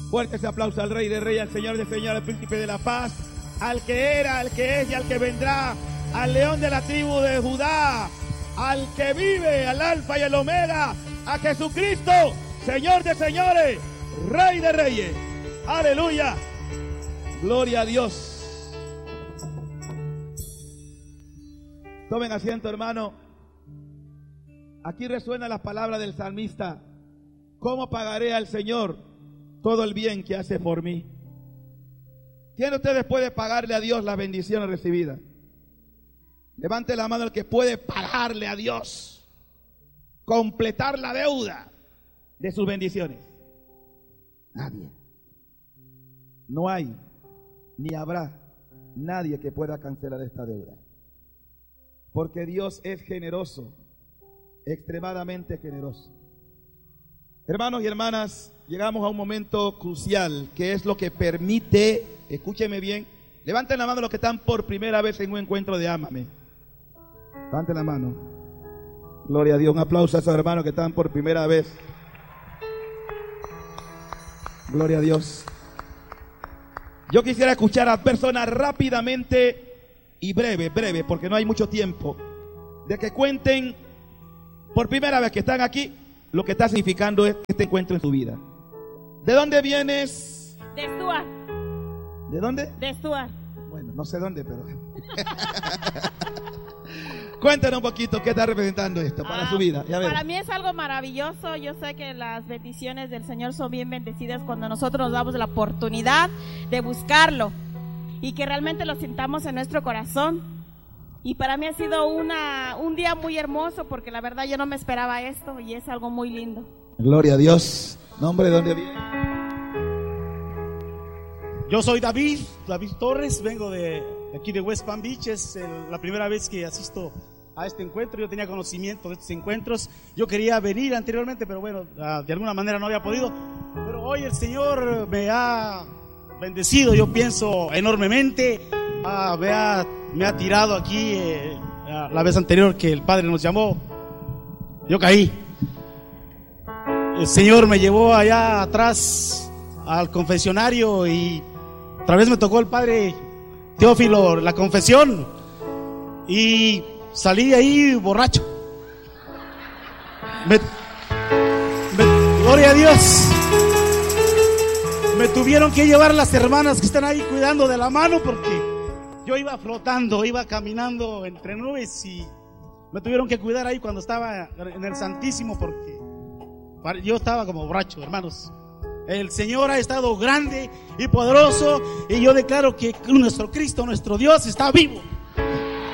Fuerte ese aplauso al Rey de Reyes, al Señor de Señores, al Príncipe de la Paz, al que era, al que es y al que vendrá, al León de la tribu de Judá, al que vive, al Alfa y el Omega, a Jesucristo, Señor de Señores, Rey de Reyes. Aleluya. Gloria a Dios. Tomen asiento, hermano. Aquí resuenan las palabras del salmista. ¿Cómo pagaré al Señor todo el bien que hace por mí? ¿Quién de ustedes puede pagarle a Dios las bendiciones recibidas? Levante la mano el que puede pagarle a Dios, completar la deuda de sus bendiciones. Nadie. No hay, ni habrá nadie que pueda cancelar esta deuda. Porque Dios es generoso, extremadamente generoso. Hermanos y hermanas, llegamos a un momento crucial, que es lo que permite, escúcheme bien, levanten la mano los que están por primera vez en un encuentro de Ámame. Levanten la mano. Gloria a Dios, un aplauso a esos hermanos que están por primera vez. Gloria a Dios. Yo quisiera escuchar a personas rápidamente y breve, porque no hay mucho tiempo, de que cuenten por primera vez que están aquí lo que está significando este encuentro en su vida. ¿De dónde vienes? De Stuart. ¿De dónde? De Stuart. Bueno, no sé dónde, pero cuéntanos un poquito qué está representando esto para su vida. Para mí es algo maravilloso. Yo sé que las bendiciones del Señor son bien bendecidas cuando nosotros nos damos la oportunidad de buscarlo y que realmente lo sintamos en nuestro corazón. Y para mí ha sido un día muy hermoso, porque la verdad yo no me esperaba esto y es algo muy lindo. Gloria a Dios. ¿Nombre de dónde viene? Yo soy David Torres, vengo de aquí de West Palm Beach. Es la primera vez que asisto a este encuentro. Yo tenía conocimiento de estos encuentros. Yo quería venir anteriormente, pero bueno, de alguna manera no había podido. Pero hoy el Señor me ha bendecido, yo pienso, enormemente. Me ha tirado aquí la vez anterior que el Padre nos llamó. Yo caí. El Señor me llevó allá atrás al confesionario y otra vez me tocó el Padre Teófilo la confesión y salí ahí borracho. Gloria a Dios. Me tuvieron que llevar las hermanas que están ahí cuidando de la mano, porque yo iba flotando, iba caminando entre nubes y me tuvieron que cuidar ahí cuando estaba en el Santísimo, porque yo estaba como borracho, hermanos. El Señor ha estado grande y poderoso, y yo declaro que nuestro Cristo, nuestro Dios, está vivo.